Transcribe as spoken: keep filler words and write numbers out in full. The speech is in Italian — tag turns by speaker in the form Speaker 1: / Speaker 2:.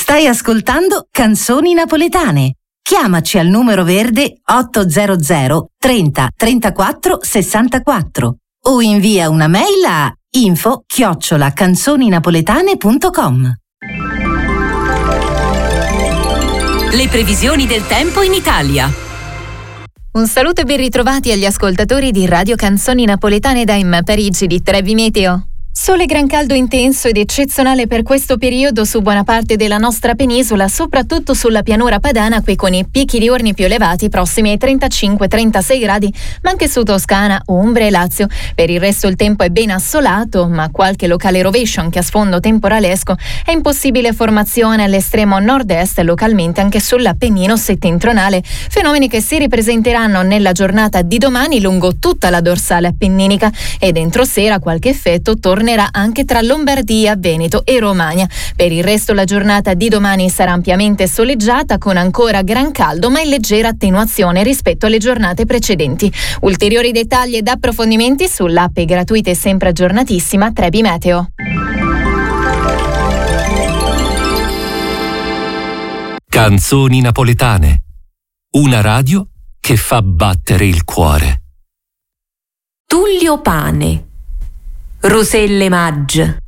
Speaker 1: Stai ascoltando Canzoni Napoletane. Chiamaci al numero verde ottocento trenta trentaquattro sessantaquattro o invia una mail a info chiocciola canzoninapoletane punto com.
Speaker 2: Le previsioni del tempo in Italia.
Speaker 3: Un saluto e ben ritrovati agli ascoltatori di Radio Canzoni Napoletane da Emma Parigi di Trevi Meteo. Sole gran caldo intenso ed eccezionale per questo periodo su buona parte della nostra penisola, soprattutto sulla pianura padana, qui con i picchi diurni più elevati prossimi ai trentacinque trentasei gradi, ma anche su Toscana, Umbria e Lazio. Per il resto il tempo è ben assolato, ma qualche locale rovescio anche a sfondo temporalesco è in possibile formazione all'estremo nord-est, localmente anche sull'Appennino settentrionale, fenomeni che si ripresenteranno nella giornata di domani lungo tutta la dorsale appenninica e dentro sera qualche effetto torna anche tra Lombardia, Veneto e Romagna. Per il resto la giornata di domani sarà ampiamente soleggiata con ancora gran caldo ma in leggera attenuazione rispetto alle giornate precedenti. Ulteriori dettagli ed approfondimenti sull'app gratuita e sempre aggiornatissima Trebi Meteo.
Speaker 4: Canzoni napoletane. Una radio che fa battere il cuore.
Speaker 5: Tullio Pane, Roselle Maggi.